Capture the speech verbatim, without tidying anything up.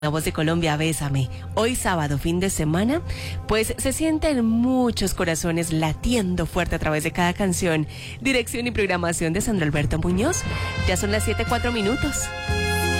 La Voz de Colombia, Bésame. Hoy sábado, fin de semana, pues se sienten muchos corazones latiendo fuerte a través de cada canción. Dirección y programación de Sandro Alberto Muñoz. Ya son las siete, cuatro minutos.